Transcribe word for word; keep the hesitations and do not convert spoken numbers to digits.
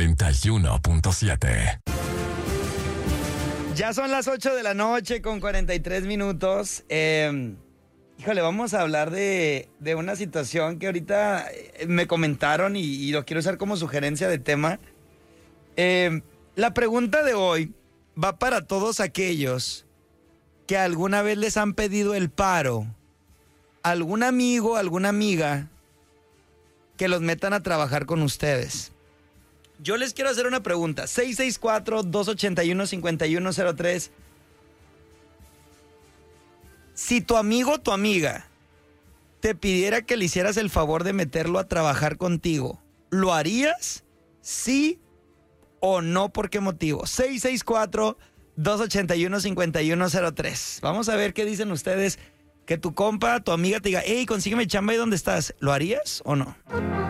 noventa y uno punto siete. Ya son las ocho de la noche con cuarenta y tres minutos. Eh, híjole, vamos a hablar de, de una situación que ahorita me comentaron y, y lo quiero usar como sugerencia de tema. Eh, la pregunta de hoy va para todos aquellos que alguna vez les han pedido el paro, algún amigo, alguna amiga que los metan a trabajar con ustedes. Yo les quiero hacer una pregunta. seis seis cuatro, dos ocho uno, cinco uno cero tres. Si tu amigo o tu amiga te pidiera que le hicieras el favor de meterlo a trabajar contigo, ¿lo harías? ¿Sí o no? ¿Por qué motivo? seis seis cuatro, dos ocho uno, cinco uno cero tres. Vamos a ver qué dicen ustedes. Que tu compa, tu amiga te diga, hey, consígueme chamba ahí donde estás. ¿Lo harías o no?